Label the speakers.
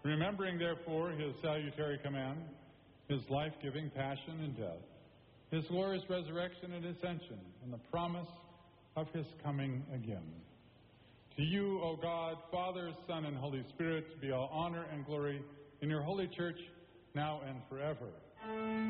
Speaker 1: Remembering, therefore, his salutary command, his life-giving passion and death, his glorious resurrection and ascension, and the promise of his coming again. To you, O God, Father, Son, and Holy Spirit, be all honor and glory in your holy church, now and forever.